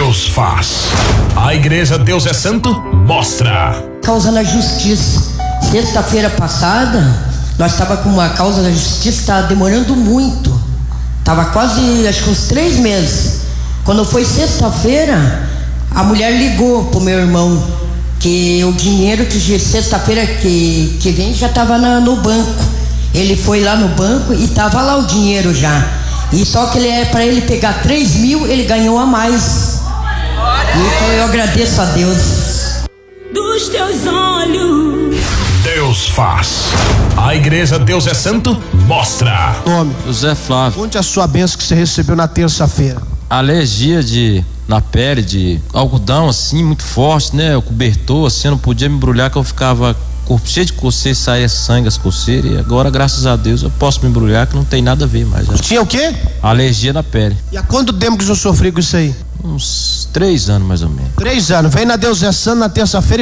Deus faz. A Igreja Deus é Santo mostra. Causa na justiça. Sexta-feira passada, nós estava com uma causa da justiça, estava demorando muito. Tava quase, acho que uns 3 meses. Quando foi sexta-feira, a mulher ligou pro meu irmão que o dinheiro que sexta-feira que vem já estava no banco. Ele foi lá no banco e tava lá o dinheiro já. E só que para ele pegar 3.000, ele ganhou a mais. Então eu agradeço a Deus. Dos teus olhos Deus faz. A Igreja Deus é Santo mostra. Nome: José Flávio. Onde a sua bênção que você recebeu na terça-feira? Alergia na pele, de algodão assim, muito forte, né? O cobertor, assim, eu não podia me embrulhar, que eu ficava corpo cheio de coceira, saía sangue, as coceiras. E agora, graças a Deus, eu posso me embrulhar, que não tem nada a ver mais. Já. Tinha o quê? Alergia na pele. E há quanto tempo que o senhor sofreu com isso aí? Uns 3 anos, mais ou menos. 3 anos. Vem na Deus é Santo na terça-feira